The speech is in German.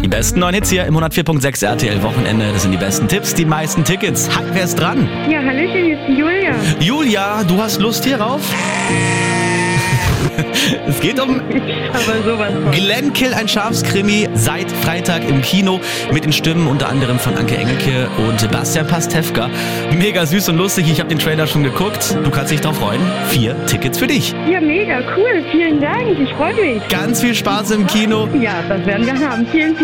besten neuen Hits hier im 104.6 RTL Wochenende. Das sind die besten Tipps, die meisten Tickets. Hi, wer ist dran? Ja, hallöchen, hier ist die Julia. Julia, du hast Lust hierauf? Es geht um Aber sowas von. Glenkill, ein Schafskrimi, seit Freitag im Kino mit den Stimmen unter anderem von Anke Engelke und Bastian Pastewka. Mega süß und lustig, ich habe den Trailer schon geguckt. Du kannst dich drauf freuen. 4 Tickets für dich. Ja, mega cool. Vielen Dank. Ich freue mich. Ganz viel Spaß im Kino. Ja, das werden wir haben. Vielen